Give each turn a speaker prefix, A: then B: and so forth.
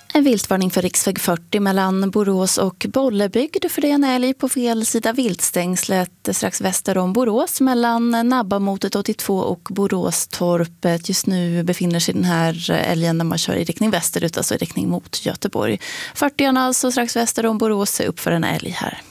A: En viltvarning för riksväg 40 mellan Borås och Bollebygd, för det är en älg på fel sida viltstängslet strax väster om Borås mellan Nabbamotet 82 och Boråstorpet. Just nu befinner sig den här älgen när man kör i riktning västerut, alltså i riktning mot Göteborg. 40 alltså strax väster om Borås, är upp för en älg här.